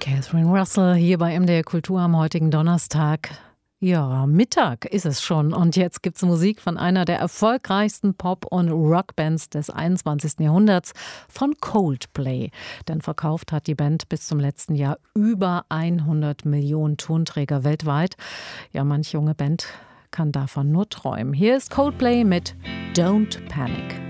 Catherine Russell hier bei MDR Kultur am heutigen Donnerstag. Ja, Mittag ist es schon und jetzt gibt's Musik von einer der erfolgreichsten Pop- und Rockbands des 21. Jahrhunderts, von Coldplay. Denn verkauft hat die Band bis zum letzten Jahr über 100 Millionen Tonträger weltweit. Ja, manch junge Band kann davon nur träumen. Hier ist Coldplay mit Don't Panic.